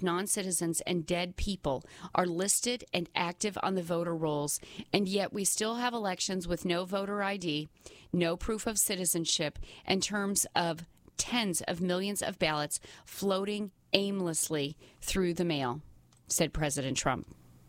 of non-citizens and dead people are listed and active on the voter rolls, and yet we still have elections with no voter ID, no proof of citizenship, and terms of tens of millions of ballots floating aimlessly through the mail, said President Trump.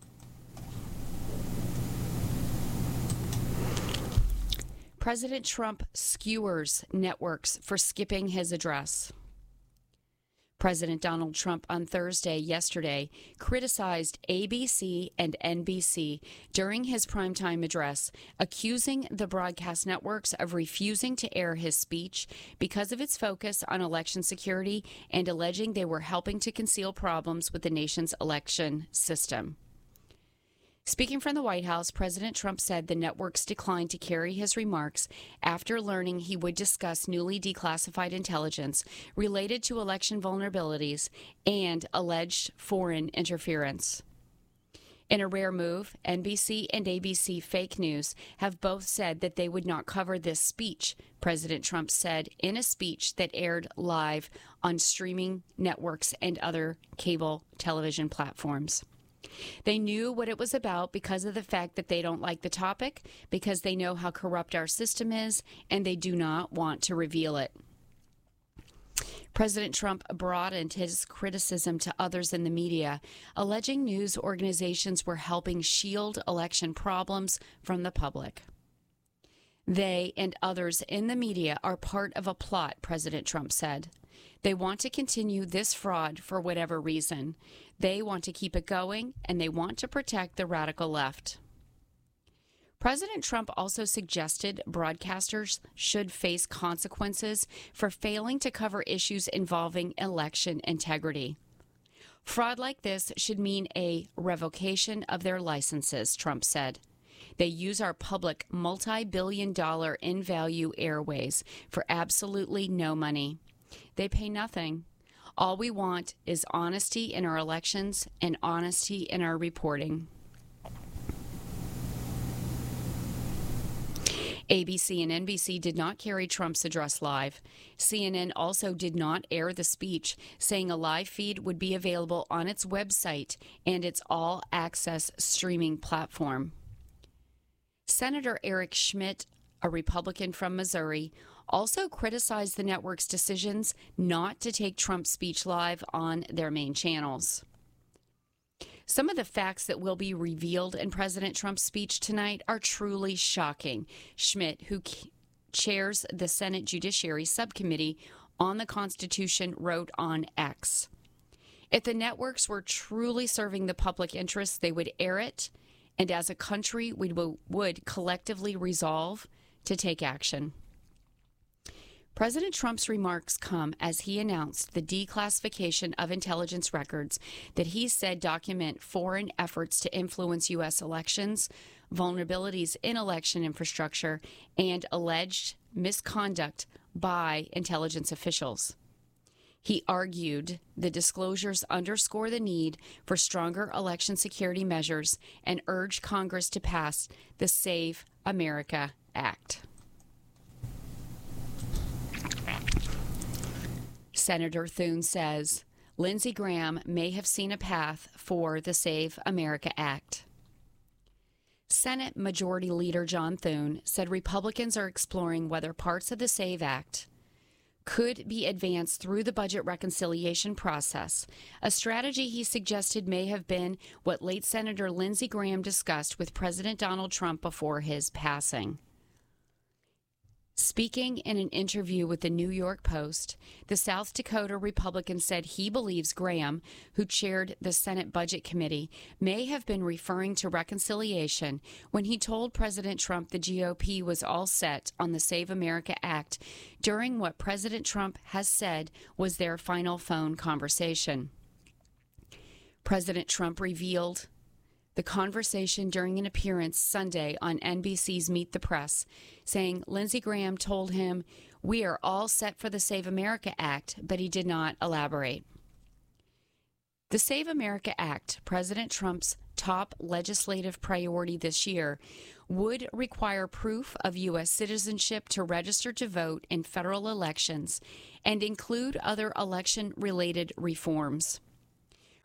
President Trump skewers networks for skipping his address. President Donald Trump on yesterday, criticized ABC and NBC during his primetime address, accusing the broadcast networks of refusing to air his speech because of its focus on election security and alleging they were helping to conceal problems with the nation's election system. Speaking from the White House, President Trump said the networks declined to carry his remarks after learning he would discuss newly declassified intelligence related to election vulnerabilities and alleged foreign interference. In a rare move, NBC and ABC Fake News have both said that they would not cover this speech, President Trump said in a speech that aired live on streaming networks and other cable television platforms. They knew what it was about because of the fact that they don't like the topic, because they know how corrupt our system is, and they do not want to reveal it. President Trump broadened his criticism to others in the media, alleging news organizations were helping shield election problems from the public. They and others in the media are part of a plot, President Trump said. They want to continue this fraud for whatever reason. They want to keep it going, and they want to protect the radical left. President Trump also suggested broadcasters should face consequences for failing to cover issues involving election integrity. Fraud like this should mean a revocation of their licenses, Trump said. They use our public multi-billion-dollar in-value airways for absolutely no money. They pay nothing. All we want is honesty in our elections and honesty in our reporting. ABC and NBC did not carry Trump's address live. CNN also did not air the speech, saying a live feed would be available on its website and its all-access streaming platform. Senator Eric Schmidt, a Republican from Missouri, also criticized the network's decisions not to take Trump's speech live on their main channels. Some of the facts that will be revealed in President Trump's speech tonight are truly shocking. Schmidt, who chairs the Senate Judiciary Subcommittee on the Constitution, wrote on X, "If the networks were truly serving the public interest, they would air it, and as a country, we would collectively resolve to take action." President Trump's remarks come as he announced the declassification of intelligence records that he said document foreign efforts to influence U.S. elections, vulnerabilities in election infrastructure, and alleged misconduct by intelligence officials. He argued the disclosures underscore the need for stronger election security measures and urged Congress to pass the Save America Act. Senator Thune says Lindsey Graham may have seen a path for the Save America Act. Senate Majority Leader John Thune said Republicans are exploring whether parts of the SAVE Act could be advanced through the budget reconciliation process, a strategy he suggested may have been what late Senator Lindsey Graham discussed with President Donald Trump before his passing. Speaking in an interview with the New York Post, the South Dakota Republican said he believes Graham, who chaired the Senate Budget Committee, may have been referring to reconciliation when he told President Trump the GOP was all set on the Save America Act during what President Trump has said was their final phone conversation. President Trump revealed the conversation during an appearance Sunday on NBC's Meet the Press, saying Lindsey Graham told him, "We are all set for the Save America Act," but he did not elaborate. The Save America Act, President Trump's top legislative priority this year, would require proof of U.S. citizenship to register to vote in federal elections and include other election-related reforms.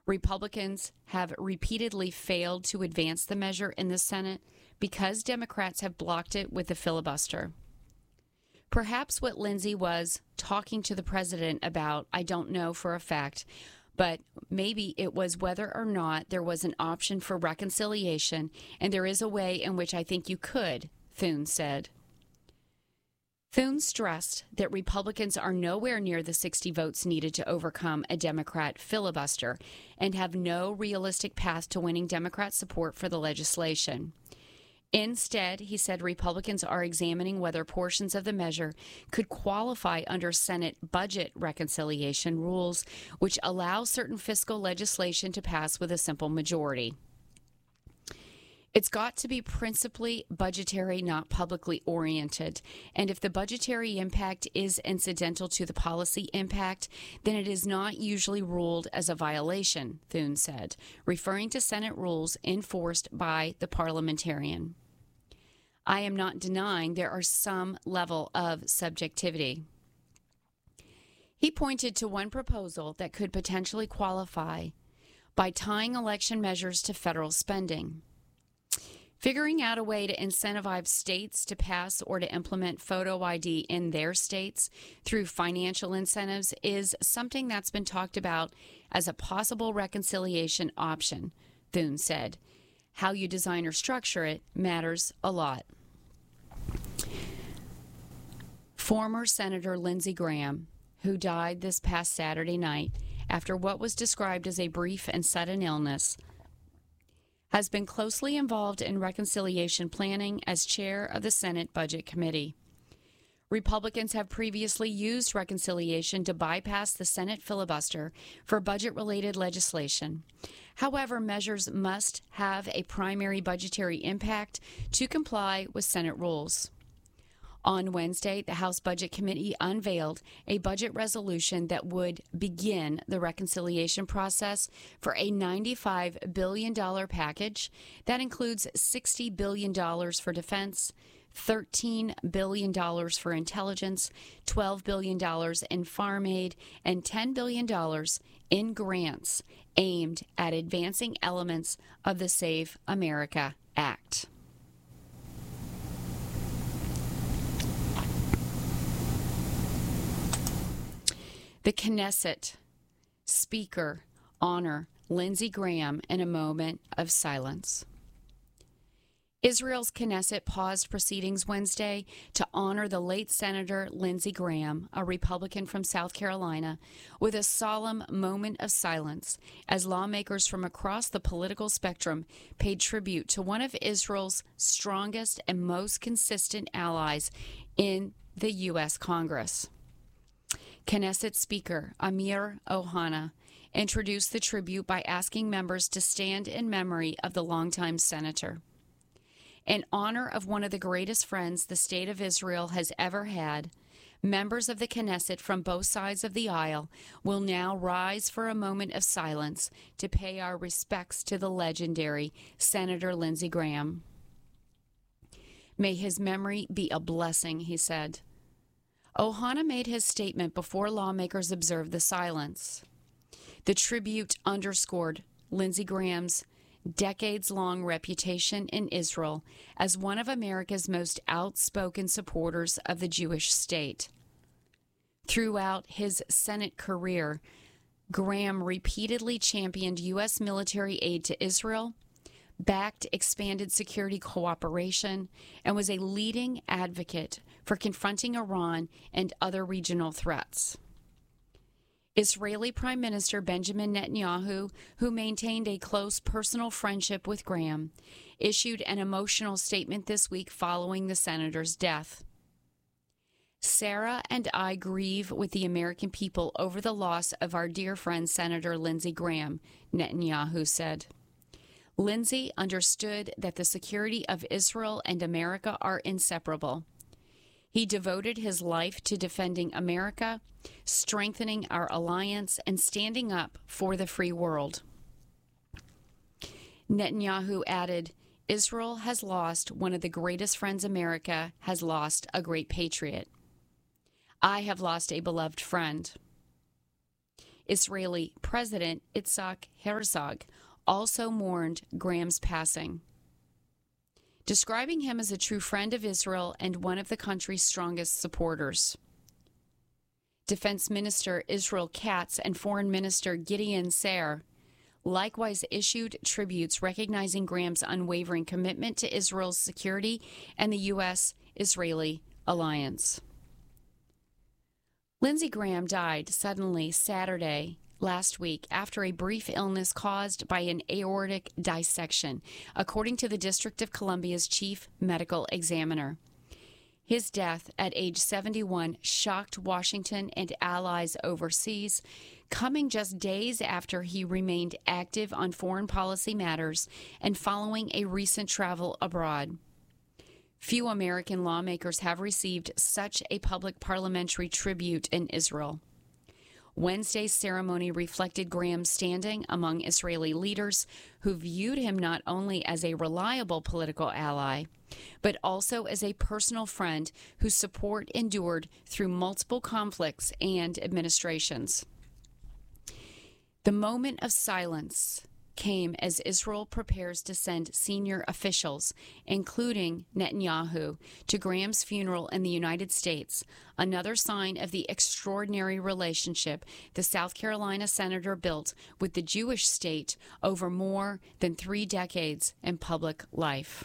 Republicans have repeatedly failed to advance the measure in the Senate because Democrats have blocked it with the filibuster. Perhaps what Lindsey was talking to the president about, I don't know for a fact, but maybe it was whether or not there was an option for reconciliation, and there is a way in which I think you could, Thune said. Thune stressed that Republicans are nowhere near the 60 votes needed to overcome a Democrat filibuster and have no realistic path to winning Democrat support for the legislation. Instead, he said Republicans are examining whether portions of the measure could qualify under Senate budget reconciliation rules, which allow certain fiscal legislation to pass with a simple majority. It's got to be principally budgetary, not publicly oriented. And if the budgetary impact is incidental to the policy impact, then it is not usually ruled as a violation, Thune said, referring to Senate rules enforced by the parliamentarian. I am not denying there are some level of subjectivity. He pointed to one proposal that could potentially qualify by tying election measures to federal spending. Figuring out a way to incentivize states to pass or to implement photo ID in their states through financial incentives is something that's been talked about as a possible reconciliation option, Thune said. How you design or structure it matters a lot. Former Senator Lindsey Graham, who died this past Saturday night after what was described as a brief and sudden illness, has been closely involved in reconciliation planning as chair of the Senate Budget Committee. Republicans have previously used reconciliation to bypass the Senate filibuster for budget-related legislation. However, measures must have a primary budgetary impact to comply with Senate rules. On Wednesday, the House Budget Committee unveiled a budget resolution that would begin the reconciliation process for a $95 billion package that includes $60 billion for defense, $13 billion for intelligence, $12 billion in farm aid, and $10 billion in grants aimed at advancing elements of the Save America Act. The Knesset Speaker honor Lindsey Graham in a moment of silence. Israel's Knesset paused proceedings Wednesday to honor the late Senator Lindsey Graham, a Republican from South Carolina, with a solemn moment of silence as lawmakers from across the political spectrum paid tribute to one of Israel's strongest and most consistent allies in the U.S. Congress. Knesset Speaker Amir Ohana introduced the tribute by asking members to stand in memory of the longtime senator. In honor of one of the greatest friends the State of Israel has ever had, members of the Knesset from both sides of the aisle will now rise for a moment of silence to pay our respects to the legendary Senator Lindsey Graham. May his memory be a blessing, he said. Ohana made his statement before lawmakers observed the silence. The tribute underscored Lindsey Graham's decades-long reputation in Israel as one of America's most outspoken supporters of the Jewish state. Throughout his Senate career, Graham repeatedly championed U.S. military aid to Israel, backed expanded security cooperation, and was a leading advocate for confronting Iran and other regional threats. Israeli Prime Minister Benjamin Netanyahu, who maintained a close personal friendship with Graham, issued an emotional statement this week following the senator's death. Sarah and I grieve with the American people over the loss of our dear friend Senator Lindsey Graham, Netanyahu said. Lindsey understood that the security of Israel and America are inseparable. He devoted his life to defending America, strengthening our alliance, and standing up for the free world. Netanyahu added, Israel has lost one of the greatest friends America has lost, a great patriot. I have lost a beloved friend. Israeli President Itzhak Herzog also mourned Graham's passing, describing him as a true friend of Israel and one of the country's strongest supporters. Defense Minister Israel Katz and Foreign Minister Gideon Saar likewise issued tributes recognizing Graham's unwavering commitment to Israel's security and the U.S.-Israeli alliance. Lindsey Graham died suddenly Saturday last week after a brief illness caused by an aortic dissection, according to the District of Columbia's chief medical examiner. His death at age 71 shocked Washington and allies overseas, coming just days after he remained active on foreign policy matters and following a recent travel abroad. Few American lawmakers have received such a public parliamentary tribute in Israel. Wednesday's ceremony reflected Graham's standing among Israeli leaders who viewed him not only as a reliable political ally, but also as a personal friend whose support endured through multiple conflicts and administrations. The moment of silence came as Israel prepares to send senior officials, including Netanyahu, to Graham's funeral in the United States, another sign of the extraordinary relationship the South Carolina senator built with the Jewish state over more than 3 decades in public life.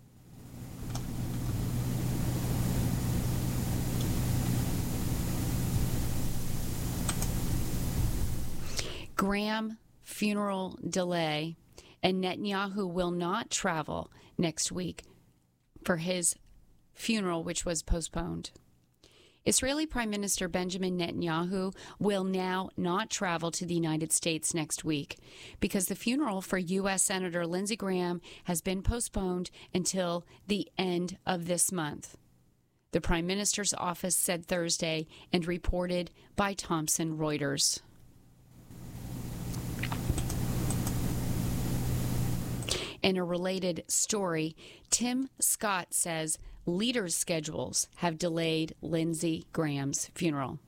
Graham funeral delay, and Netanyahu will not travel next week for his funeral, which was postponed. Israeli Prime Minister Benjamin Netanyahu will now not travel to the United States next week because the funeral for U.S. Senator Lindsey Graham has been postponed until the end of this month, the Prime Minister's office said Thursday and reported by Thomson Reuters. In a related story, Tim Scott says leaders' schedules have delayed Lindsey Graham's funeral.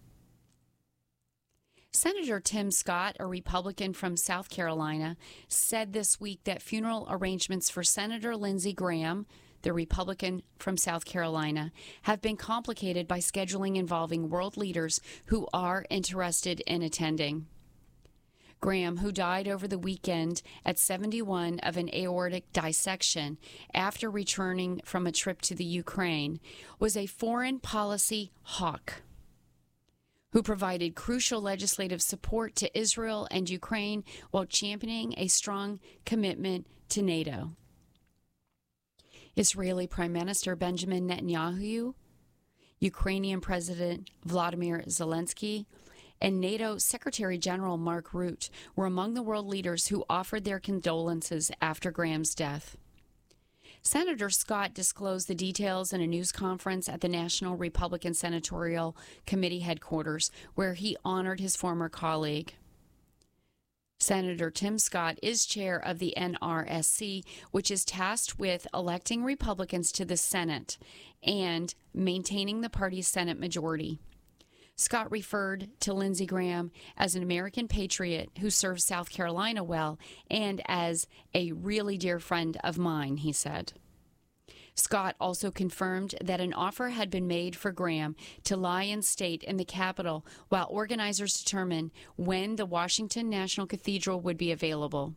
Senator Tim Scott, a Republican from South Carolina, said this week that funeral arrangements for Senator Lindsey Graham, the Republican from South Carolina, have been complicated by scheduling involving world leaders who are interested in attending. Graham, who died over the weekend at 71 of an aortic dissection after returning from a trip to the Ukraine, was a foreign policy hawk who provided crucial legislative support to Israel and Ukraine while championing a strong commitment to NATO. Israeli Prime Minister Benjamin Netanyahu, Ukrainian President Vladimir Zelensky, and NATO Secretary General Mark Rutte were among the world leaders who offered their condolences after Graham's death. Senator Scott disclosed the details in a news conference at the National Republican Senatorial Committee headquarters, where he honored his former colleague. Senator Tim Scott is chair of the NRSC, which is tasked with electing Republicans to the Senate and maintaining the party's Senate majority. Scott referred to Lindsey Graham as an American patriot who served South Carolina well and as a really dear friend of mine, he said. Scott also confirmed that an offer had been made for Graham to lie in state in the Capitol while organizers determined when the Washington National Cathedral would be available.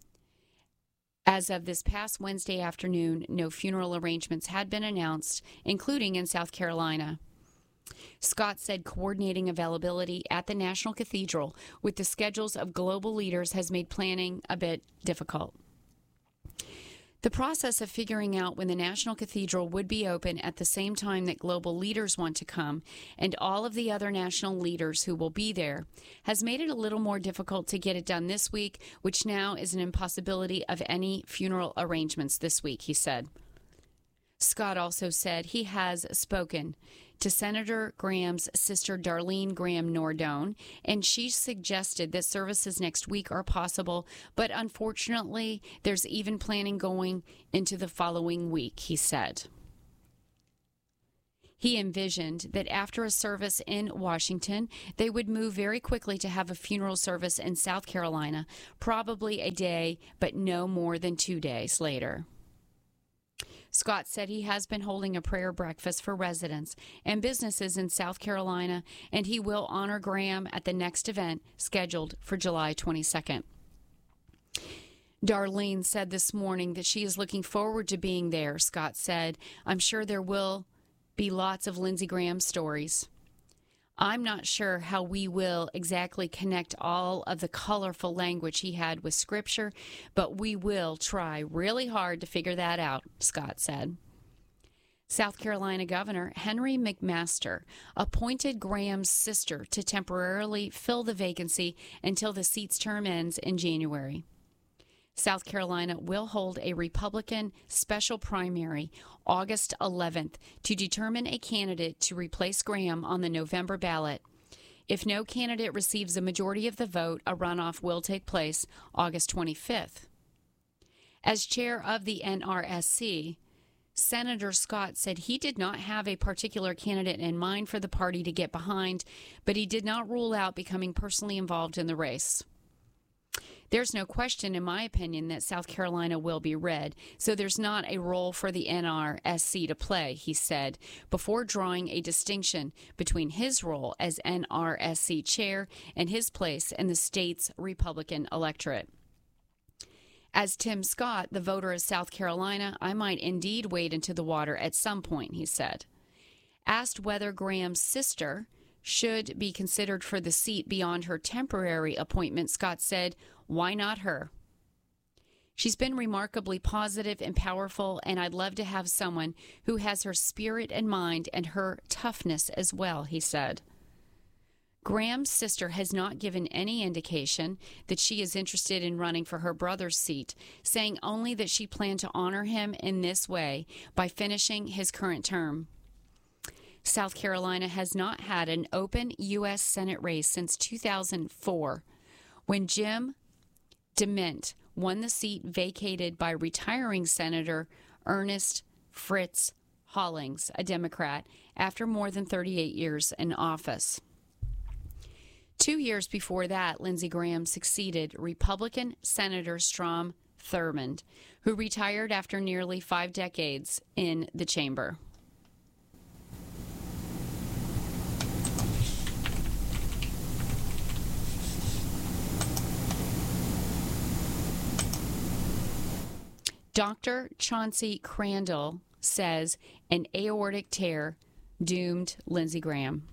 As of this past Wednesday afternoon, no funeral arrangements had been announced, including in South Carolina. Scott said coordinating availability at the National Cathedral with the schedules of global leaders has made planning a bit difficult. The process of figuring out when the National Cathedral would be open at the same time that global leaders want to come and all of the other national leaders who will be there has made it a little more difficult to get it done this week, which now is an impossibility of any funeral arrangements this week, he said. Scott also said he has spoken to Senator Graham's sister Darlene Graham Nordone, and she suggested that services next week are possible, but unfortunately, there's even planning going into the following week, he said. He envisioned that after a service in Washington, they would move very quickly to have a funeral service in South Carolina, probably a day, but no more than 2 days later. Scott said he has been holding a prayer breakfast for residents and businesses in South Carolina, and he will honor Graham at the next event scheduled for July 22nd. Darlene said this morning that she is looking forward to being there. Scott said, "I'm sure there will be lots of Lindsey Graham stories. I'm not sure how we will exactly connect all of the colorful language he had with Scripture, but we will try really hard to figure that out," Scott said. South Carolina Governor Henry McMaster appointed Graham's sister to temporarily fill the vacancy until the seat's term ends in January. South Carolina will hold a Republican special primary August 11th to determine a candidate to replace Graham on the November ballot. If no candidate receives a majority of the vote, a runoff will take place August 25th. As chair of the NRSC, Senator Scott said he did not have a particular candidate in mind for the party to get behind, but he did not rule out becoming personally involved in the race. "There's no question, in my opinion, that South Carolina will be red, so there's not a role for the NRSC to play," he said, before drawing a distinction between his role as NRSC chair and his place in the state's Republican electorate. "As Tim Scott, the voter of South Carolina, I might indeed wade into the water at some point," he said. Asked whether Graham's sister should be considered for the seat beyond her temporary appointment, Scott said, "Why not her? She's been remarkably positive and powerful, and I'd love to have someone who has her spirit and mind and her toughness as well," he said. Graham's sister has not given any indication that she is interested in running for her brother's seat, saying only that she planned to honor him in this way by finishing his current term. South Carolina has not had an open U.S. Senate race since 2004, when Jim DeMint won the seat vacated by retiring Senator Ernest Fritz Hollings, a Democrat, after more than 38 years in office. 2 years before that, Lindsey Graham succeeded Republican Senator Strom Thurmond, who retired after nearly 5 decades in the chamber. Dr. Chauncey Crandall says an aortic tear doomed Lindsey Graham.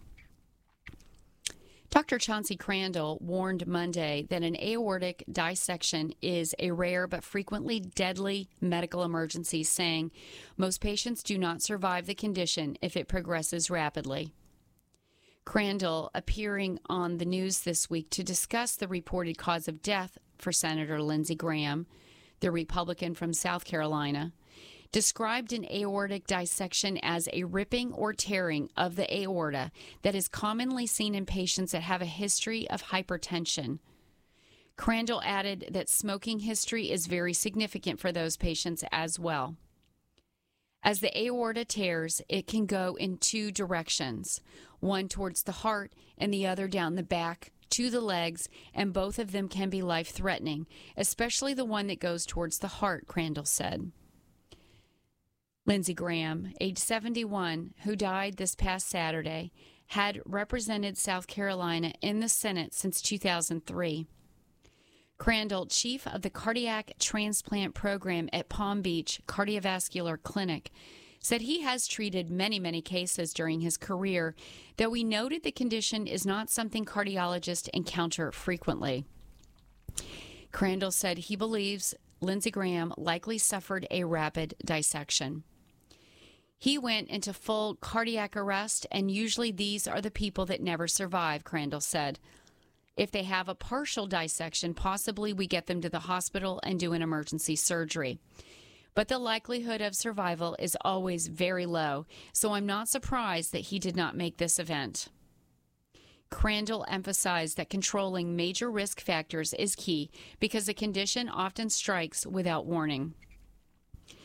Dr. Chauncey Crandall warned Monday that an aortic dissection is a rare but frequently deadly medical emergency, saying most patients do not survive the condition if it progresses rapidly. Crandall, appearing on the news this week to discuss the reported cause of death for Senator Lindsey Graham, the Republican from South Carolina, described an aortic dissection as a ripping or tearing of the aorta that is commonly seen in patients that have a history of hypertension. Crandall added that smoking history is very significant for those patients as well. As the aorta tears, it can go in 2 directions, one towards the heart and the other down the back to the legs, and both of them can be life-threatening, especially the one that goes towards the heart, Crandall said. Lindsey Graham, age 71, who died this past Saturday, had represented South Carolina in the Senate since 2003. Crandall, chief of the cardiac transplant program at Palm Beach Cardiovascular Clinic, said he has treated many cases during his career, though he noted the condition is not something cardiologists encounter frequently. Crandall said he believes Lindsey Graham likely suffered a rapid dissection. He went into full cardiac arrest, and usually these are the people that never survive, Crandall said. If they have a partial dissection, possibly we get them to the hospital and do an emergency surgery. But the likelihood of survival is always very low, so I'm not surprised that he did not make this event. Crandall emphasized that controlling major risk factors is key because the condition often strikes without warning.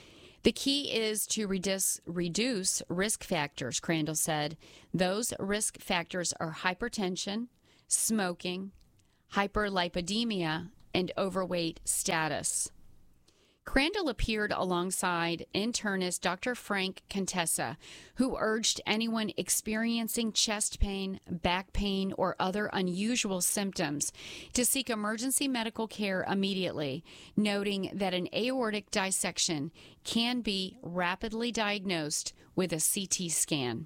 The key is to reduce risk factors, Crandall said. Those risk factors are hypertension, smoking, hyperlipidemia, and overweight status. Crandall appeared alongside internist Dr. Frank Contessa, who urged anyone experiencing chest pain, back pain, or other unusual symptoms to seek emergency medical care immediately, noting that an aortic dissection can be rapidly diagnosed with a CT scan.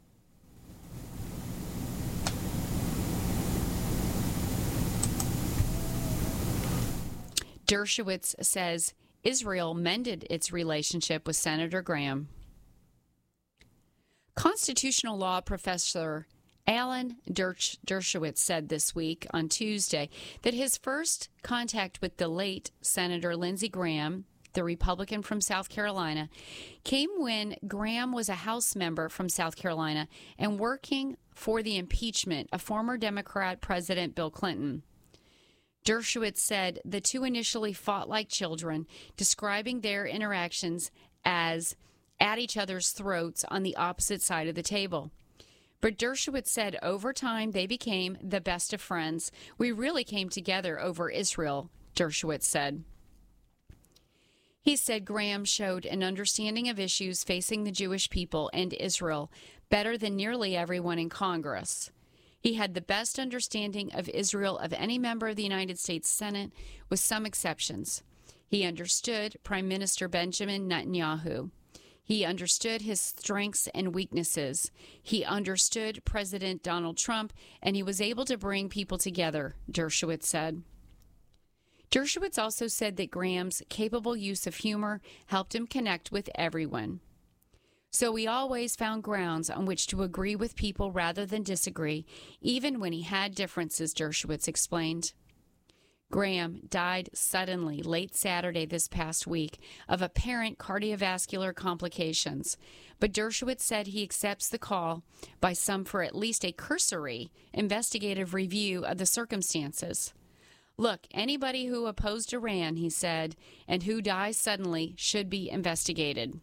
Dershowitz says Israel mended its relationship with Senator Graham. Constitutional law professor Alan Dershowitz said this week on Tuesday that his first contact with the late Senator Lindsey Graham, the Republican from South Carolina, came when Graham was a House member from South Carolina and working for the impeachment of former Democrat President Bill Clinton. Dershowitz said the two initially fought like children, describing their interactions as at each other's throats on the opposite side of the table. But Dershowitz said over time they became the best of friends. We really came together over Israel, Dershowitz said. He said Graham showed an understanding of issues facing the Jewish people and Israel better than nearly everyone in Congress. He had the best understanding of Israel of any member of the United States Senate, with some exceptions. He understood Prime Minister Benjamin Netanyahu. He understood his strengths and weaknesses. He understood President Donald Trump, and he was able to bring people together, Dershowitz said. Dershowitz also said that Graham's capable use of humor helped him connect with everyone. So we always found grounds on which to agree with people rather than disagree, even when he had differences, Dershowitz explained. Graham died suddenly late Saturday this past week of apparent cardiovascular complications, but Dershowitz said he accepts the call by some for at least a cursory investigative review of the circumstances. Look, anybody who opposed Iran, he said, and who dies suddenly should be investigated.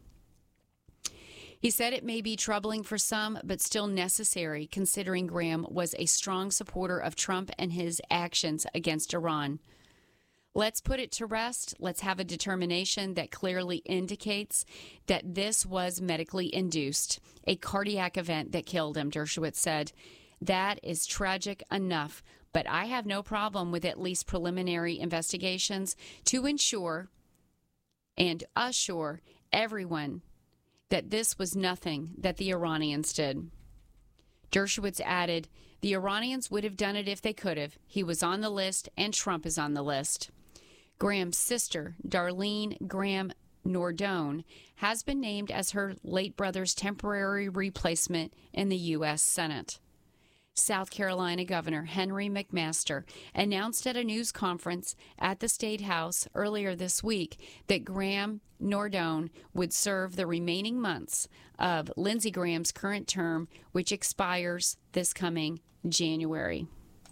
He said it may be troubling for some, but still necessary, considering Graham was a strong supporter of Trump and his actions against Iran. Let's put it to rest. Let's have a determination that clearly indicates that this was medically induced, a cardiac event that killed him, Dershowitz said. That is tragic enough, but I have no problem with at least preliminary investigations to ensure and assure everyone that this was nothing that the Iranians did. Dershowitz added, the Iranians would have done it if they could have. He was on the list, and Trump is on the list. Graham's sister, Darlene Graham Nordone, has been named as her late brother's temporary replacement in the U.S. Senate. South Carolina Governor Henry McMaster announced at a news conference at the State House earlier this week that Graham Nordone would serve the remaining months of Lindsey Graham's current term, which expires this coming January.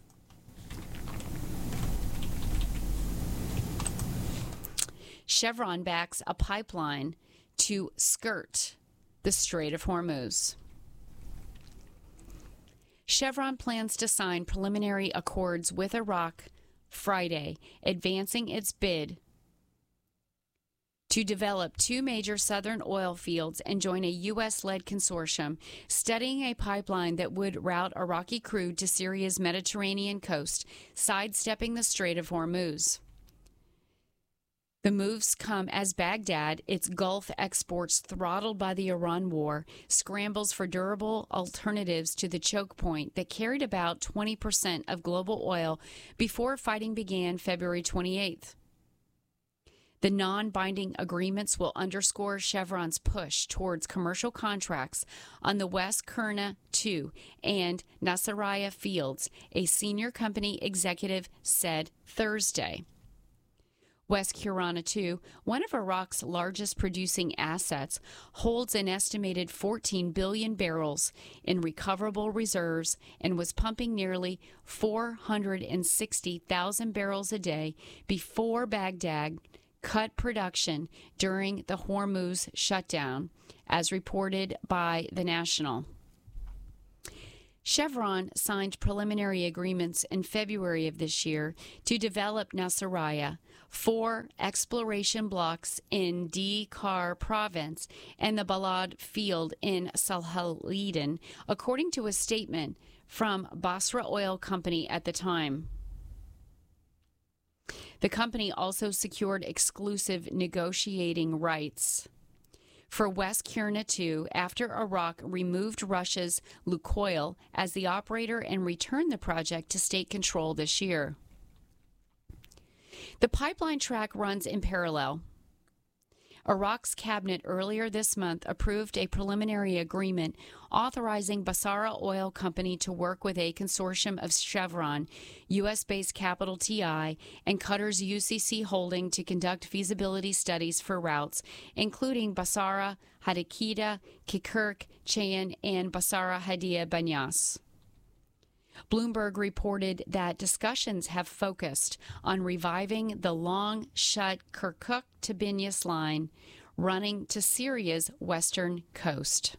Chevron backs a pipeline to skirt the Strait of Hormuz. Chevron plans to sign preliminary accords with Iraq Friday, advancing its bid to develop two major southern oil fields and join a U.S.-led consortium studying a pipeline that would route Iraqi crude to Syria's Mediterranean coast, sidestepping the Strait of Hormuz. The moves come as Baghdad, its Gulf exports throttled by the Iran war, scrambles for durable alternatives to the choke point that carried about 20% of global oil before fighting began February 28th. The non-binding agreements will underscore Chevron's push towards commercial contracts on the West Qurna 2 and Nasiriyah fields, a senior company executive said Thursday. West Qurna 2, one of Iraq's largest producing assets, holds an estimated 14 billion barrels in recoverable reserves and was pumping nearly 460,000 barrels a day before Baghdad cut production during the Hormuz shutdown, as reported by The National. Chevron signed preliminary agreements in February of this year to develop Nasiriyah, 4 exploration blocks in Dhar province and the Balad field in Salhadin, according to a statement from Basra Oil Company at the time. The company also secured exclusive negotiating rights for West Kurna 2 after Iraq removed Russia's Lukoil as the operator and returned the project to state control this year. The pipeline track runs in parallel. Iraq's cabinet earlier this month approved a preliminary agreement authorizing Basra Oil Company to work with a consortium of Chevron, U.S.-based Capital TI, and Qatar's UCC Holding to conduct feasibility studies for routes, including Basra, Hadakida, Kirkuk, Chayan, and Basra Hadia Banyas. Bloomberg reported that discussions have focused on reviving the long-shut Kirkuk to Banyas line running to Syria's western coast.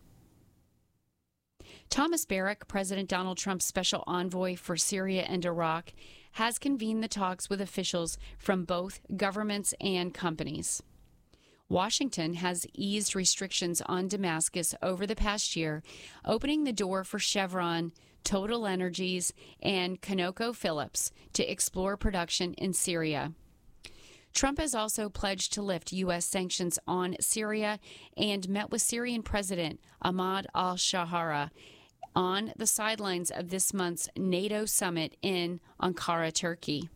Thomas Barrack, President Donald Trump's special envoy for Syria and Iraq, has convened the talks with officials from both governments and companies. Washington has eased restrictions on Damascus over the past year, opening the door for Chevron, Total Energies, and ConocoPhillips to explore production in Syria. Trump has also pledged to lift U.S. sanctions on Syria and met with Syrian President Ahmad al-Shahara on the sidelines of this month's NATO summit in Ankara, Turkey.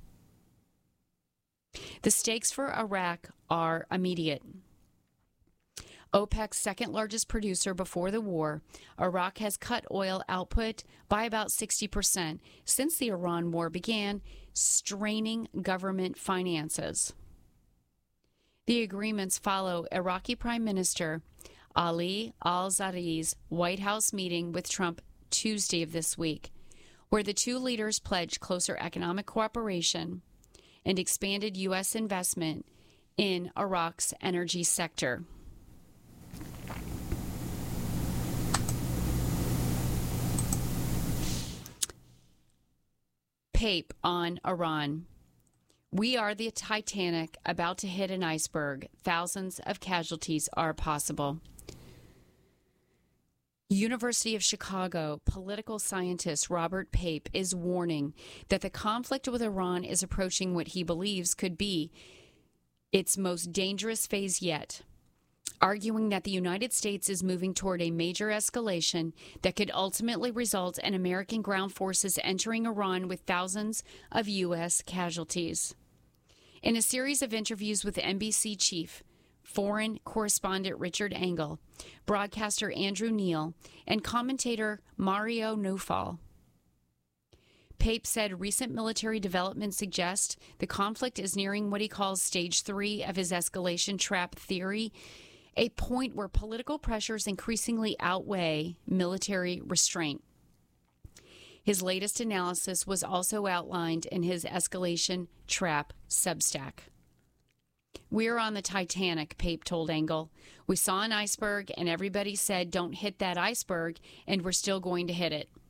The stakes for Iraq are immediate. OPEC's second largest producer before the war, Iraq has cut oil output by about 60% since the Iran war began, straining government finances. The agreements follow Iraqi Prime Minister Ali al-Zaid's White House meeting with Trump Tuesday of this week, where the two leaders pledged closer economic cooperation and expanded U.S. investment in Iraq's energy sector. Pape on Iran. We are the Titanic about to hit an iceberg. Thousands of casualties are possible. University of Chicago political scientist Robert Pape is warning that the conflict with Iran is approaching what he believes could be its most dangerous phase yet, arguing that the United States is moving toward a major escalation that could ultimately result in American ground forces entering Iran with thousands of U.S. casualties. In a series of interviews with NBC chief foreign correspondent Richard Engel, broadcaster Andrew Neil, and commentator Mario Naufal, Pape said recent military developments suggest the conflict is nearing what he calls stage 3 of his escalation trap theory, a point where political pressures increasingly outweigh military restraint. His latest analysis was also outlined in his Escalation Trap Substack. "We're on the Titanic," Pape told Engel. "We saw an iceberg and everybody said, 'Don't hit that iceberg,' and we're still going to hit it."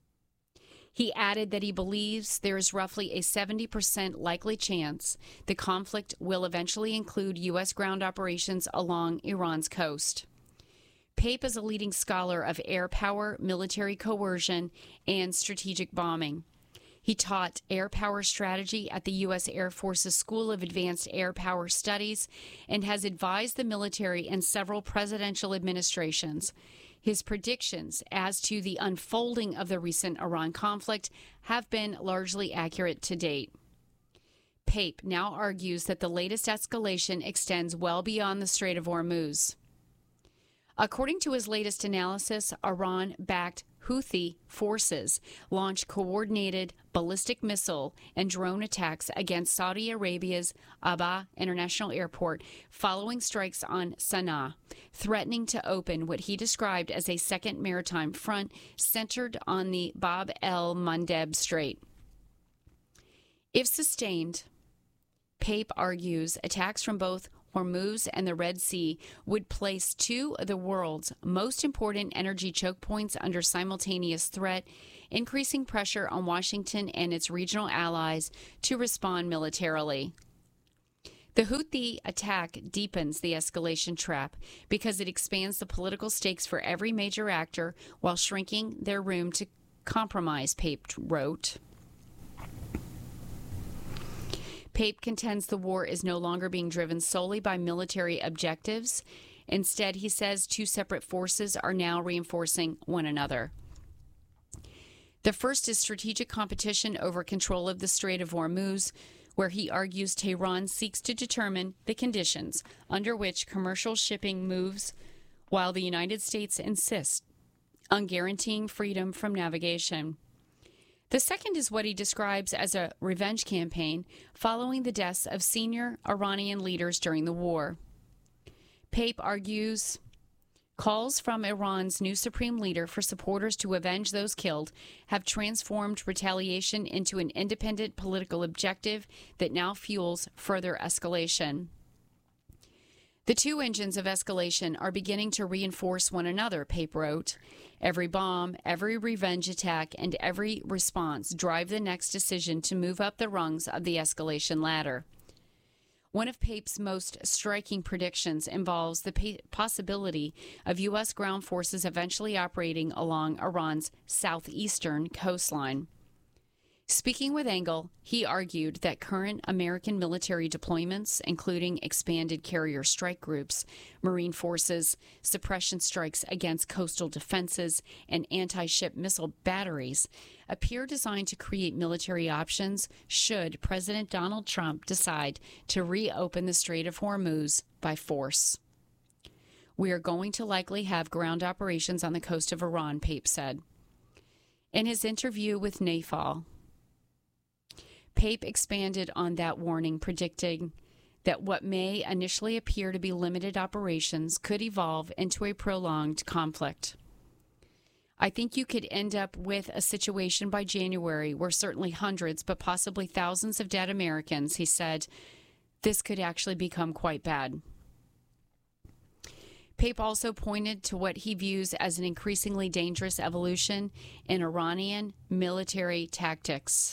He added that he believes there is roughly a 70% likely chance the conflict will eventually include U.S. ground operations along Iran's coast. Pape is a leading scholar of air power, military coercion, and strategic bombing. He taught air power strategy at the U.S. Air Force's School of Advanced Air Power Studies and has advised the military in several presidential administrations. His predictions as to the unfolding of the recent Iran conflict have been largely accurate to date. Pape now argues that the latest escalation extends well beyond the Strait of Hormuz. According to his latest analysis, Iran-backed Houthi forces launched coordinated ballistic missile and drone attacks against Saudi Arabia's Aba International Airport following strikes on Sana'a, threatening to open what he described as a second maritime front centered on the Bab el-Mandeb Strait. If sustained, Pape argues attacks from both Hormuz and the Red Sea would place two of the world's most important energy choke points under simultaneous threat, increasing pressure on Washington and its regional allies to respond militarily. The Houthi attack deepens the escalation trap because it expands the political stakes for every major actor while shrinking their room to compromise, Pape wrote. Pape contends the war is no longer being driven solely by military objectives. Instead, he says two separate forces are now reinforcing one another. The first is strategic competition over control of the Strait of Hormuz, where he argues Tehran seeks to determine the conditions under which commercial shipping moves, while the United States insists on guaranteeing freedom from navigation. The second is what he describes as a revenge campaign following the deaths of senior Iranian leaders during the war. Pape argues calls from Iran's new supreme leader for supporters to avenge those killed have transformed retaliation into an independent political objective that now fuels further escalation. The two engines of escalation are beginning to reinforce one another, Pape wrote. Every bomb, every revenge attack, and every response drive the next decision to move up the rungs of the escalation ladder. One of Pape's most striking predictions involves the possibility of U.S. ground forces eventually operating along Iran's southeastern coastline. Speaking with Engel, he argued that current American military deployments, including expanded carrier strike groups, Marine forces, suppression strikes against coastal defenses, and anti-ship missile batteries, appear designed to create military options should President Donald Trump decide to reopen the Strait of Hormuz by force. We are going to likely have ground operations on the coast of Iran, Pape said. In his interview with NAFAL, Pape expanded on that warning, predicting that what may initially appear to be limited operations could evolve into a prolonged conflict. I think you could end up with a situation by January where certainly hundreds, but possibly thousands of dead Americans, he said. This could actually become quite bad. Pape also pointed to what he views as an increasingly dangerous evolution in Iranian military tactics.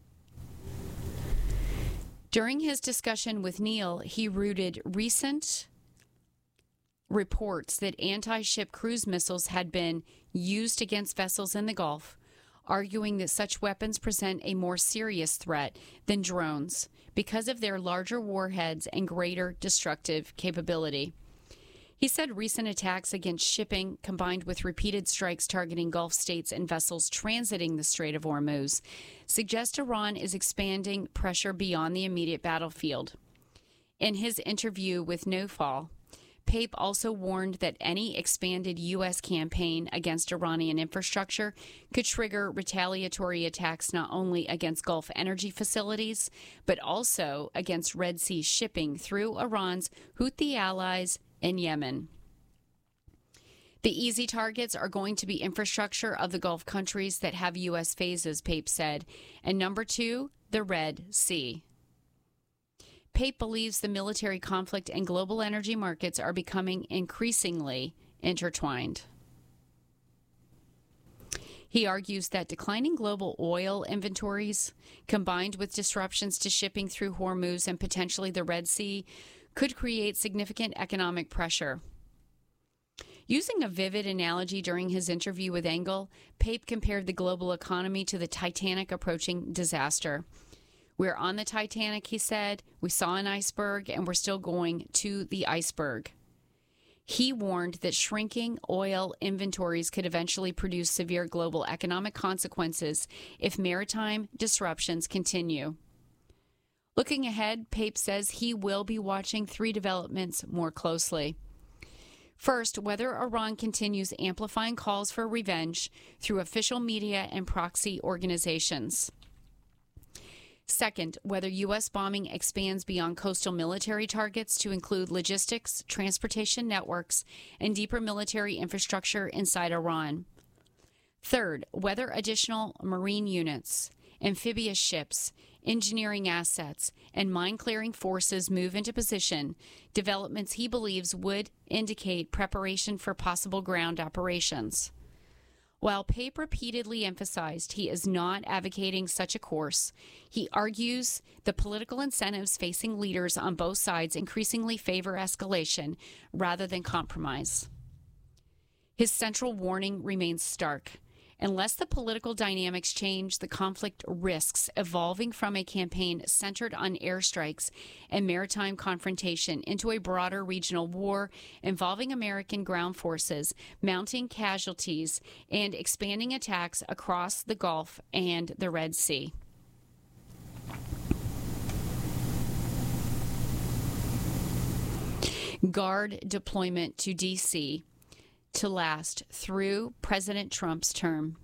During his discussion with Neil, he rooted recent reports that anti-ship cruise missiles had been used against vessels in the Gulf, arguing that such weapons present a more serious threat than drones because of their larger warheads and greater destructive capability. He said recent attacks against shipping, combined with repeated strikes targeting Gulf states and vessels transiting the Strait of Hormuz, suggest Iran is expanding pressure beyond the immediate battlefield. In his interview with NOFAL, Pape also warned that any expanded U.S. campaign against Iranian infrastructure could trigger retaliatory attacks not only against Gulf energy facilities, but also against Red Sea shipping through Iran's Houthi allies in Yemen. The easy targets are going to be infrastructure of the Gulf countries that have U.S. phases, Pape said, and number two, the Red Sea. Pape believes the military conflict and global energy markets are becoming increasingly intertwined. He argues that declining global oil inventories, combined with disruptions to shipping through Hormuz and potentially the Red Sea, could create significant economic pressure. Using a vivid analogy during his interview with Engel, Pape compared the global economy to the Titanic approaching disaster. We're on the Titanic, he said. We saw an iceberg, and we're still going to the iceberg. He warned that shrinking oil inventories could eventually produce severe global economic consequences if maritime disruptions continue. Looking ahead, Pape says he will be watching three developments more closely. First, whether Iran continues amplifying calls for revenge through official media and proxy organizations. Second, whether U.S. bombing expands beyond coastal military targets to include logistics, transportation networks, and deeper military infrastructure inside Iran. Third, whether additional marine units, amphibious ships, engineering assets, and mine-clearing forces move into position, developments he believes would indicate preparation for possible ground operations. While Pape repeatedly emphasized he is not advocating such a course, he argues the political incentives facing leaders on both sides increasingly favor escalation rather than compromise. His central warning remains stark. Unless the political dynamics change, the conflict risks evolving from a campaign centered on airstrikes and maritime confrontation into a broader regional war involving American ground forces, mounting casualties, and expanding attacks across the Gulf and the Red Sea. Guard deployment to D.C. to last through President Trump's term.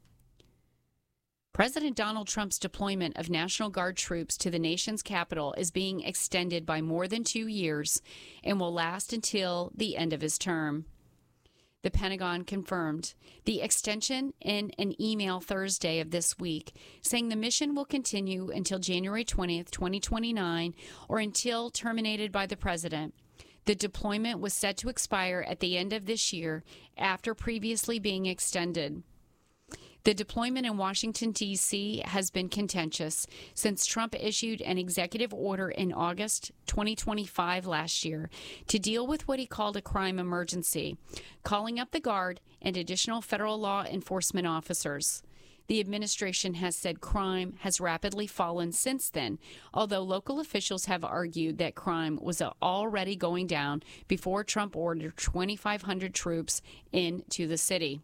President Donald Trump's deployment of National Guard troops to the nation's capital is being extended by more than 2 years and will last until the end of his term. The Pentagon confirmed the extension in an email Thursday of this week, saying the mission will continue until January 20th, 2029, or until terminated by the president. The deployment was set to expire at the end of this year after previously being extended. The deployment in Washington, D.C. has been contentious since Trump issued an executive order in August 2025 last year to deal with what he called a crime emergency, calling up the Guard and additional federal law enforcement officers. The administration has said crime has rapidly fallen since then, although local officials have argued that crime was already going down before Trump ordered 2,500 troops into the city.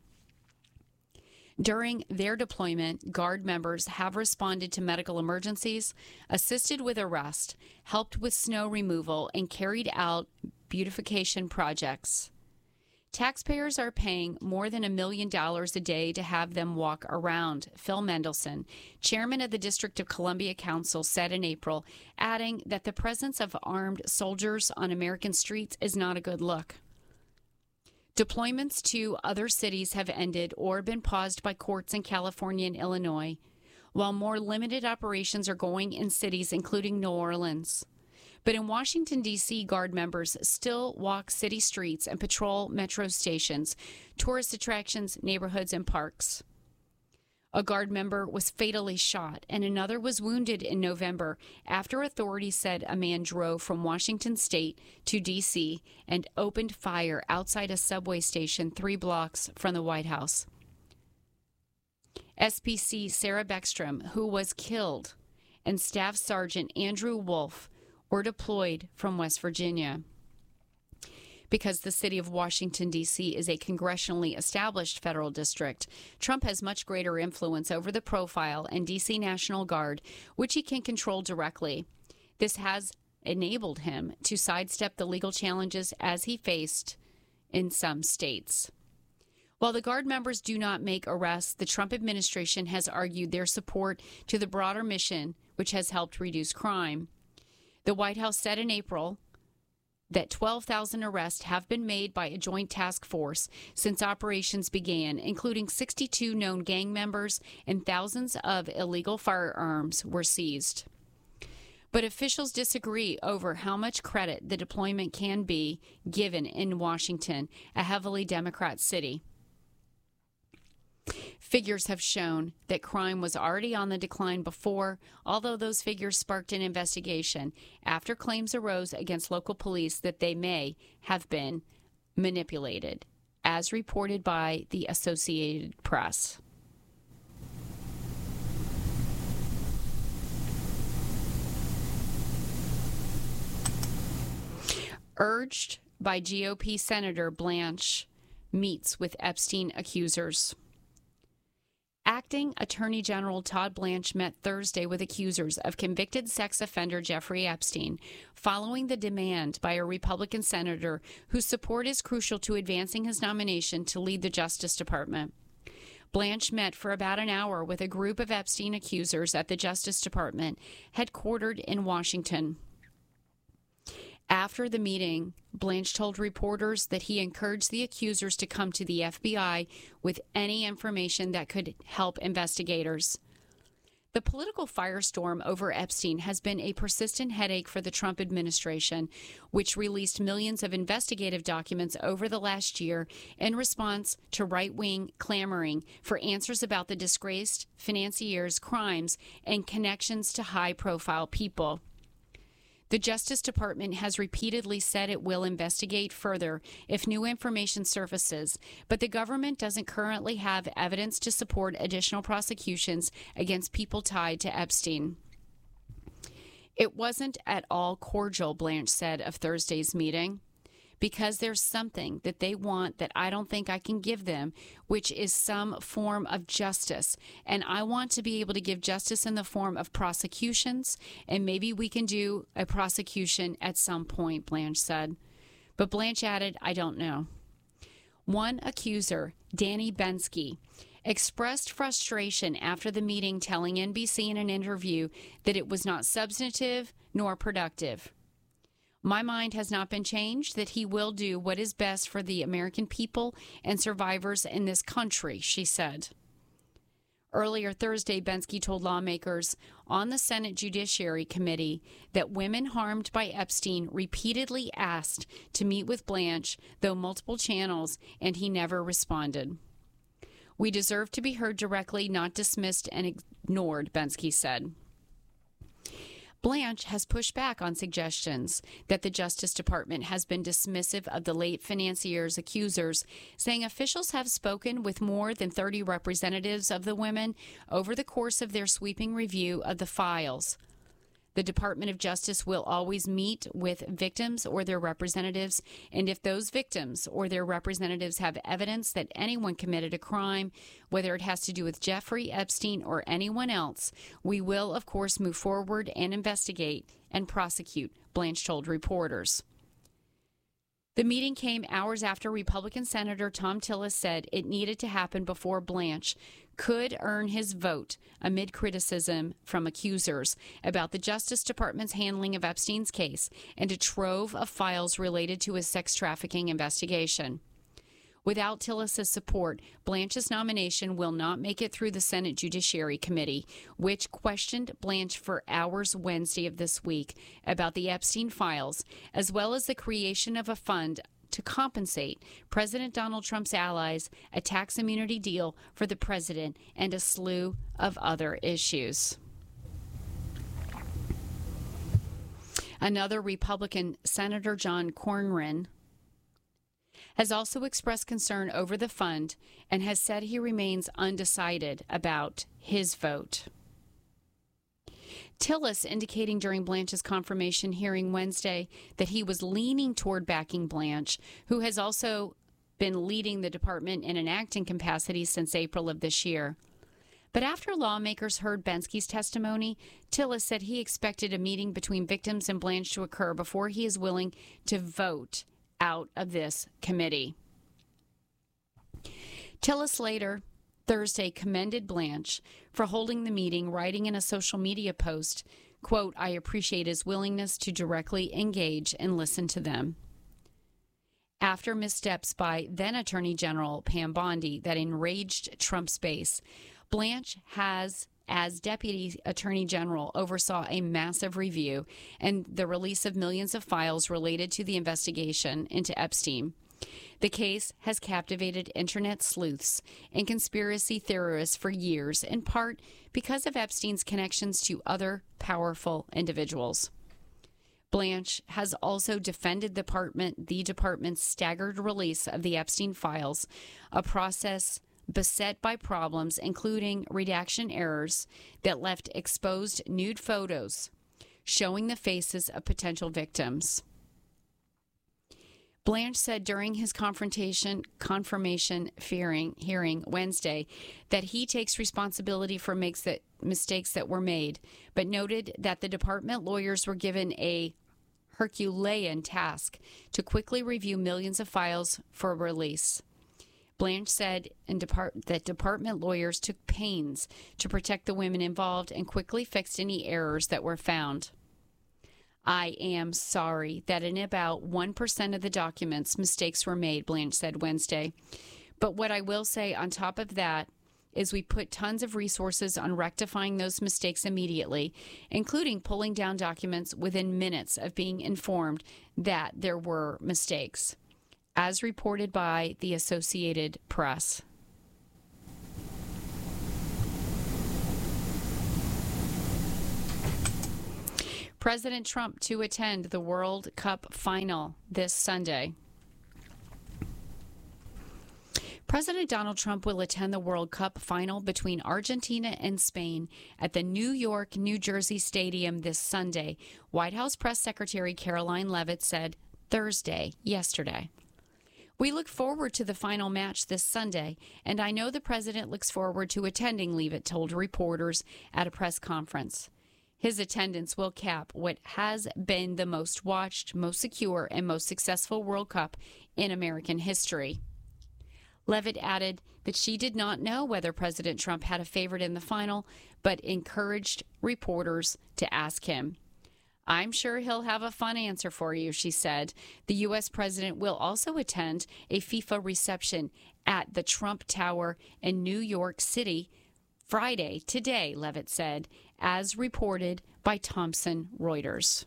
During their deployment, Guard members have responded to medical emergencies, assisted with arrest, helped with snow removal, and carried out beautification projects. Taxpayers are paying more than $1 million a day to have them walk around, Phil Mendelson, chairman of the District of Columbia Council, said in April, adding that the presence of armed soldiers on American streets is not a good look. Deployments to other cities have ended or been paused by courts in California and Illinois, while more limited operations are going in cities including New Orleans. But in Washington, D.C., Guard members still walk city streets and patrol metro stations, tourist attractions, neighborhoods, and parks. A Guard member was fatally shot, and another was wounded in November after authorities said a man drove from Washington State to D.C. and opened fire outside a subway station 3 blocks from the White House. SPC Sarah Beckstrom, who was killed, and Staff Sergeant Andrew Wolf were deployed from West Virginia. Because the city of Washington, D.C. is a congressionally established federal district, Trump has much greater influence over the profile and D.C. National Guard, which he can control directly. This has enabled him to sidestep the legal challenges as he faced in some states. While the Guard members do not make arrests, the Trump administration has argued their support to the broader mission, which has helped reduce crime. The White House said in April that 12,000 arrests have been made by a joint task force since operations began, including 62 known gang members, and thousands of illegal firearms were seized. But officials disagree over how much credit the deployment can be given in Washington, a heavily Democrat city. Figures have shown that crime was already on the decline before, although those figures sparked an investigation after claims arose against local police that they may have been manipulated, as reported by the Associated Press. Urged by GOP Senator Blanche meets with Epstein accusers. Acting Attorney General Todd Blanche met Thursday with accusers of convicted sex offender Jeffrey Epstein, following the demand by a Republican senator whose support is crucial to advancing his nomination to lead the Justice Department. Blanche met for about an hour with a group of Epstein accusers at the Justice Department, headquartered in Washington. After the meeting, Blanche told reporters that he encouraged the accusers to come to the FBI with any information that could help investigators. The political firestorm over Epstein has been a persistent headache for the Trump administration, which released millions of investigative documents over the last year in response to right-wing clamoring for answers about the disgraced financier's crimes and connections to high-profile people. The Justice Department has repeatedly said it will investigate further if new information surfaces, but the government doesn't currently have evidence to support additional prosecutions against people tied to Epstein. It wasn't at all cordial, Blanche said of Thursday's meeting, because there's something that they want that I don't think I can give them, which is some form of justice. And I want to be able to give justice in the form of prosecutions, and maybe we can do a prosecution at some point, Blanche said. But Blanche added, I don't know. One accuser, Danny Bensky, expressed frustration after the meeting, telling NBC in an interview that it was not substantive nor productive. My mind has not been changed that he will do what is best for the American people and survivors in this country, she said. Earlier Thursday, Bensky told lawmakers on the Senate Judiciary Committee that women harmed by Epstein repeatedly asked to meet with Blanche, though multiple channels, and he never responded. We deserve to be heard directly, not dismissed and ignored, Bensky said. Blanche has pushed back on suggestions that the Justice Department has been dismissive of the late financier's accusers, saying officials have spoken with more than 30 representatives of the women over the course of their sweeping review of the files. The Department of Justice will always meet with victims or their representatives, and if those victims or their representatives have evidence that anyone committed a crime, whether it has to do with Jeffrey Epstein or anyone else, we will, of course, move forward and investigate and prosecute, Blanche told reporters. The meeting came hours after Republican Senator Thom Tillis said it needed to happen before Blanche could earn his vote amid criticism from accusers about the Justice Department's handling of Epstein's case and a trove of files related to his sex trafficking investigation. Without Tillis's support, Blanche's nomination will not make it through the Senate Judiciary Committee, which questioned Blanche for hours Wednesday of this week about the Epstein files, as well as the creation of a fund to compensate President Donald Trump's allies, a tax immunity deal for the president, and a slew of other issues. Another Republican, Senator John Cornyn, has also expressed concern over the fund and has said he remains undecided about his vote. Tillis indicating during Blanche's confirmation hearing Wednesday that he was leaning toward backing Blanche, who has also been leading the department in an acting capacity since April of this year. But after lawmakers heard Bensky's testimony, Tillis said he expected a meeting between victims and Blanche to occur before he is willing to vote out of this committee. Tillis later Thursday commended Blanche for holding the meeting, writing in a social media post, quote, I appreciate his willingness to directly engage and listen to them. After missteps by then Attorney General Pam Bondi that enraged Trump's base, Blanche has, as Deputy Attorney General, oversaw a massive review and the release of millions of files related to the investigation into Epstein. The case has captivated internet sleuths and conspiracy theorists for years, in part because of Epstein's connections to other powerful individuals. Blanche has also defended the department's staggered release of the Epstein files, a process beset by problems, including redaction errors that left exposed nude photos showing the faces of potential victims. Blanche said during his confirmation hearing Wednesday that he takes responsibility for mistakes that were made, but noted that the department lawyers were given a Herculean task to quickly review millions of files for release. Blanche said that department lawyers took pains to protect the women involved and quickly fixed any errors that were found. I am sorry that in about 1% of the documents, mistakes were made, Blanche said Wednesday. But what I will say on top of that is we put tons of resources on rectifying those mistakes immediately, including pulling down documents within minutes of being informed that there were mistakes, as reported by the Associated Press. President Trump to attend the World Cup final this Sunday. President Donald Trump will attend the World Cup final between Argentina and Spain at the New York, New Jersey Stadium this Sunday, White House Press Secretary Caroline Leavitt said yesterday. We look forward to the final match this Sunday, and I know the president looks forward to attending, Leavitt told reporters at a press conference. His attendance will cap what has been the most watched, most secure, and most successful World Cup in American history. Leavitt added that she did not know whether President Trump had a favorite in the final, but encouraged reporters to ask him. I'm sure he'll have a fun answer for you, she said. The U.S. president will also attend a FIFA reception at the Trump Tower in New York City today, Leavitt said, as reported by Thomson Reuters.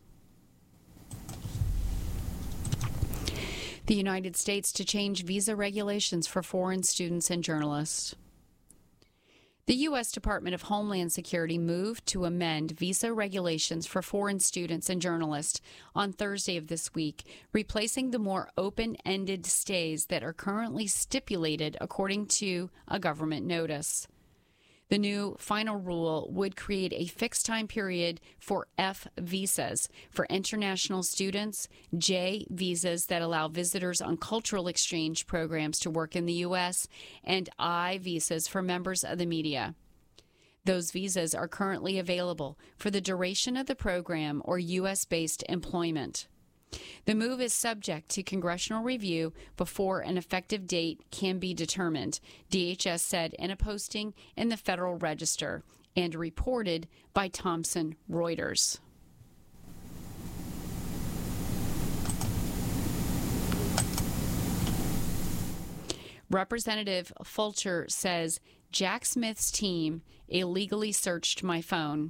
The United States to change visa regulations for foreign students and journalists. The U.S. Department of Homeland Security moved to amend visa regulations for foreign students and journalists on Thursday of this week, replacing the more open-ended stays that are currently stipulated according to a government notice. The new final rule would create a fixed time period for F visas for international students, J visas that allow visitors on cultural exchange programs to work in the U.S., and I visas for members of the media. Those visas are currently available for the duration of the program or U.S.-based employment. The move is subject to congressional review before an effective date can be determined, DHS said in a posting in the Federal Register and reported by Thomson Reuters. Representative Fulcher says Jack Smith's team illegally searched my phone.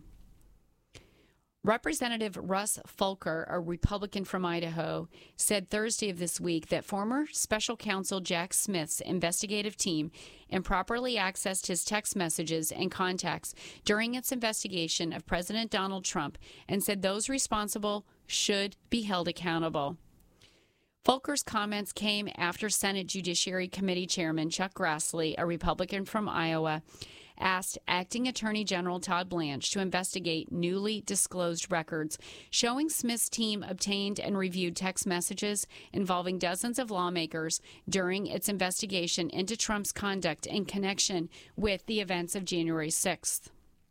Representative Russ Fulcher, a Republican from Idaho, said Thursday of this week that former special counsel Jack Smith's investigative team improperly accessed his text messages and contacts during its investigation of President Donald Trump and said those responsible should be held accountable. Fulcher's comments came after Senate Judiciary Committee Chairman Chuck Grassley, a Republican from Iowa, asked Acting Attorney General Todd Blanche to investigate newly disclosed records showing Smith's team obtained and reviewed text messages involving dozens of lawmakers during its investigation into Trump's conduct in connection with the events of January 6th.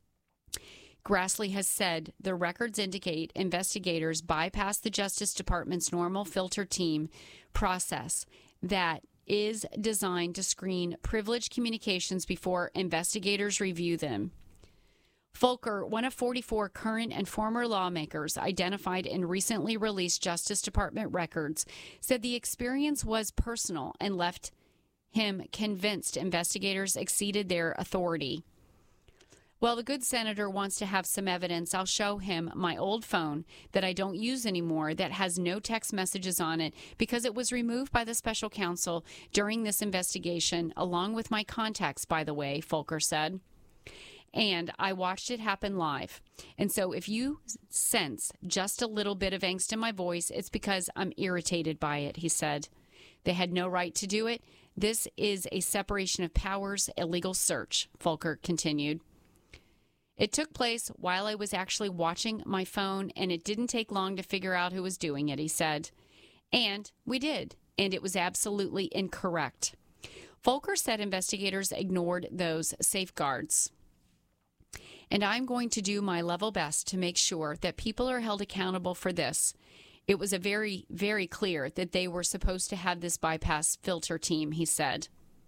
Grassley has said the records indicate investigators bypassed the Justice Department's normal filter team process that is designed to screen privileged communications before investigators review them. Fulcher, one of 44 current and former lawmakers identified in recently released Justice Department records, said the experience was personal and left him convinced investigators exceeded their authority. Well, the good senator wants to have some evidence. I'll show him my old phone that I don't use anymore that has no text messages on it because it was removed by the special counsel during this investigation, along with my contacts, by the way, Fulcher said. And I watched it happen live. And so if you sense just a little bit of angst in my voice, it's because I'm irritated by it, he said. They had no right to do it. This is a separation of powers, illegal search, Fulcher continued. It took place while I was actually watching my phone, and it didn't take long to figure out who was doing it, he said. And we did, and it was absolutely incorrect. Fulcher said investigators ignored those safeguards. And I'm going to do my level best to make sure that people are held accountable for this. It was a very, very clear that they were supposed to have this bypass filter team, he said.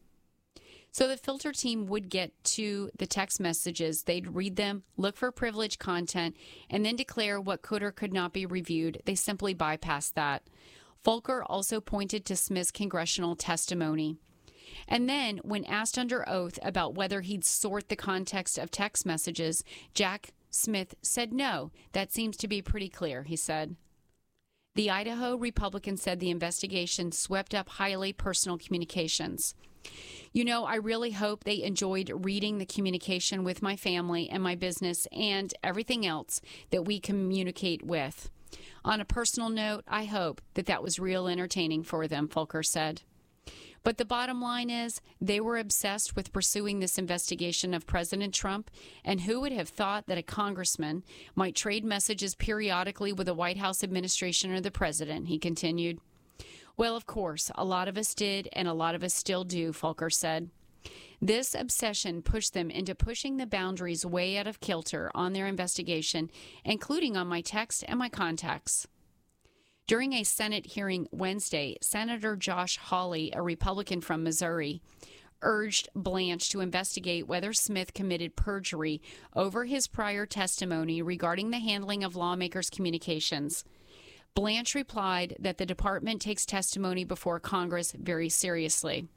So the filter team would get to the text messages, they'd read them, look for privileged content, and then declare what could or could not be reviewed. They simply bypassed that. Fulcher also pointed to Smith's congressional testimony. And then, when asked under oath about whether he'd sort the context of text messages, Jack Smith said no. That seems to be pretty clear, he said. The Idaho Republican said the investigation swept up highly personal communications. You know, I really hope they enjoyed reading the communication with my family and my business and everything else that we communicate with. On a personal note, I hope that was real entertaining for them, Fulker said. But the bottom line is they were obsessed with pursuing this investigation of President Trump, and who would have thought that a congressman might trade messages periodically with the White House administration or the president, he continued. Well, of course, a lot of us did, and a lot of us still do, Fulker said. This obsession pushed them into pushing the boundaries way out of kilter on their investigation, including on my text and my contacts. During a Senate hearing Wednesday, Senator Josh Hawley, a Republican from Missouri, urged Blanche to investigate whether Smith committed perjury over his prior testimony regarding the handling of lawmakers' communications. Blanche replied that the department takes testimony before Congress very seriously.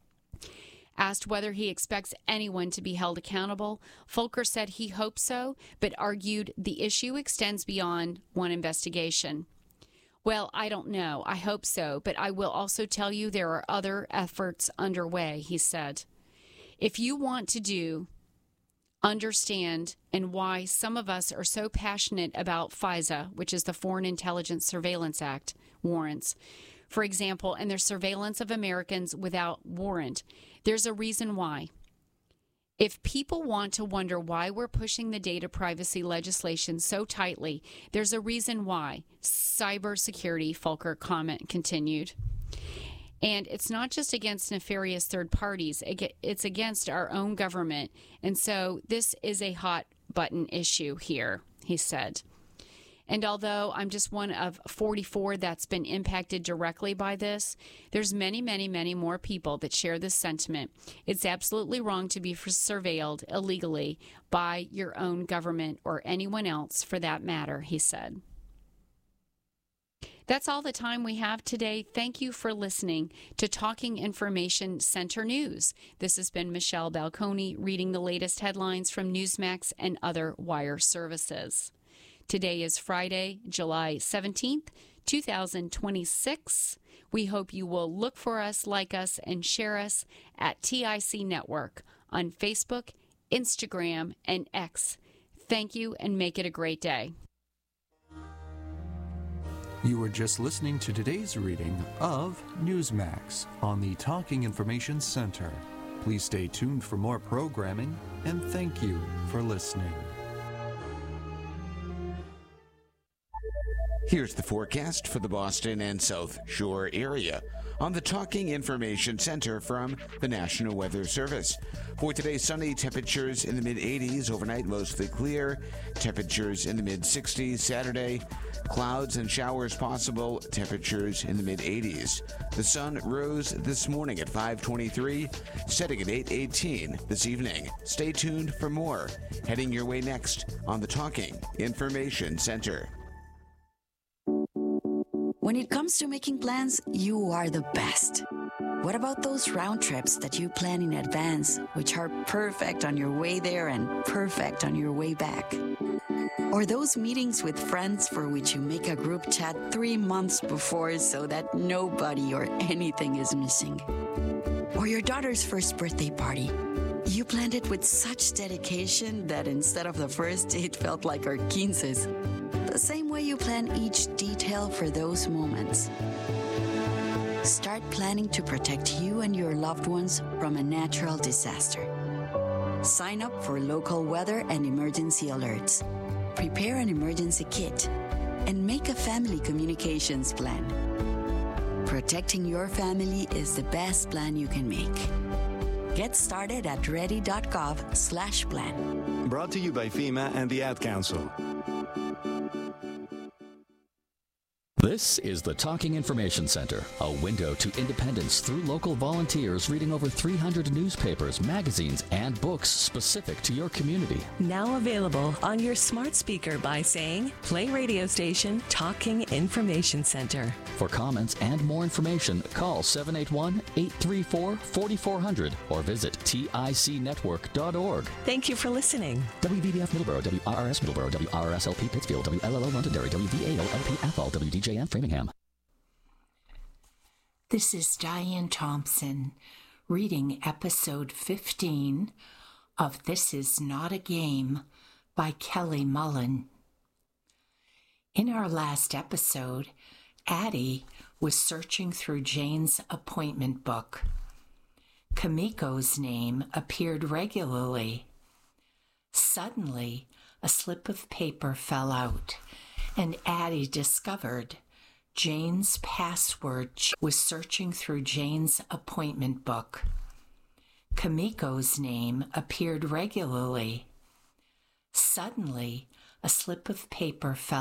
Asked whether he expects anyone to be held accountable, Fulker said he hopes so, but argued the issue extends beyond one investigation. Well, I don't know. I hope so, but I will also tell you there are other efforts underway, he said. If you want to understand and why some of us are so passionate about FISA, which is the Foreign Intelligence Surveillance Act warrants, for example, and their surveillance of Americans without warrant, there's a reason why. If people want to wonder why we're pushing the data privacy legislation so tightly, there's a reason why. Cybersecurity, Fulker continued. And it's not just against nefarious third parties, it's against our own government. And so this is a hot button issue here, he said. And although I'm just one of 44 that's been impacted directly by this, there's many, many, many more people that share this sentiment. It's absolutely wrong to be surveilled illegally by your own government or anyone else for that matter, he said. That's all the time we have today. Thank you for listening to Talking Information Center News. This has been Michelle Balconi reading the latest headlines from Newsmax and other wire services. Today is Friday, July 17th, 2026. We hope you will look for us, like us, and share us at TIC Network on Facebook, Instagram, and X. Thank you, and make it a great day. You were just listening to today's reading of Newsmax on the Talking Information Center. Please stay tuned for more programming, and thank you for listening. Here's the forecast for the Boston and South Shore area on the Talking Information Center from the National Weather Service. For today, sunny, temperatures in the mid-80s, overnight mostly clear, temperatures in the mid-60s. Saturday, clouds and showers possible, temperatures in the mid-80s. The sun rose this morning at 5:23, setting at 8:18 this evening. Stay tuned for more. Heading your way next on the Talking Information Center. When it comes to making plans, you are the best. What about those round trips that you plan in advance, which are perfect on your way there and perfect on your way back? Or those meetings with friends for which you make a group chat 3 months before so that nobody or anything is missing? Or your daughter's first birthday party. You planned it with such dedication that instead of the first, it felt like our 15s. The same way you plan each detail for those moments. Start planning to protect you and your loved ones from a natural disaster. Sign up for local weather and emergency alerts. Prepare an emergency kit and make a family communications plan. Protecting your family is the best plan you can make. Get started at ready.gov/plan. Brought to you by FEMA and the Ad Council. This is the Talking Information Center, a window to independence through local volunteers reading over 300 newspapers, magazines, and books specific to your community. Now available on your smart speaker by saying, play radio station Talking Information Center. For comments and more information, call 781-834-4400 or visit ticnetwork.org. Thank you for listening. WVBF Middleborough, WRRS Middleborough, WRSLP Pittsfield, WLLO Londonderry, WVAO-LP Athol, WDJM Framingham. This is Diane Thompson reading episode 15 of This Is Not a Game by Kelly Mullen. In our last episode, Addie was searching through Jane's appointment book. Kamiko's name appeared regularly. Suddenly, a slip of paper fell out, and Addie discovered Jane's password. Was searching through Jane's appointment book. Kamiko's name appeared regularly. Suddenly, a slip of paper fell